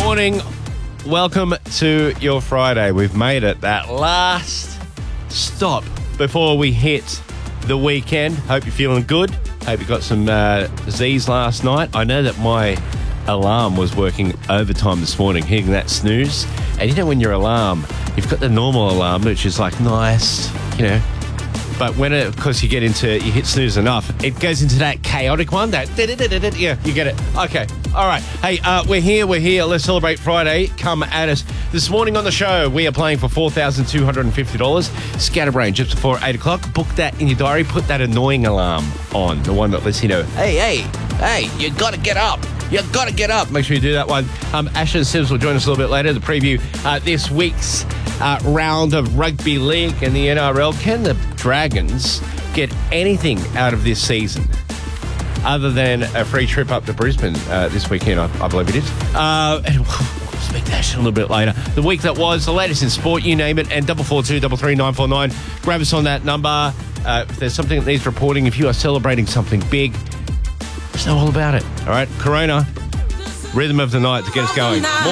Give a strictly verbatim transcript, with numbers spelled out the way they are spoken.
morning. Welcome to your Friday. We've made it that last stop before we hit the weekend. Hope you're feeling good. Hope you got some uh, Z's last night. I know that my alarm was working overtime this morning, hitting that snooze. And you know when your alarm, you've got the normal alarm, which is like nice, you know. But when it, of course, you get into, you hit snooze enough, it goes into that chaotic one, that, yeah, you get it. Okay, all right. Hey, uh, we're here, we're here. Let's celebrate Friday. Come at us. This morning on the show, we are playing for four thousand two hundred fifty dollars. Scatterbrain just before eight o'clock. Book that in your diary. Put that annoying alarm on, the one that lets you know, hey, hey, hey, you got to get up. You got to get up. Make sure you do that one. Um, Asher Sims will join us a little bit later to preview uh, this week's uh, round of rugby league and the N R L. Can the Dragons get anything out of this season other than a free trip up to Brisbane uh, this weekend? I, I believe it is. Uh, and we'll speak to Asher a little bit later. The week that was, the latest in sport, you name it, and double four two double three nine four nine. Grab us on that number. Uh, if there's something that needs reporting, if you are celebrating something big, just know all about it. All right, Corona, rhythm of the night to get us going.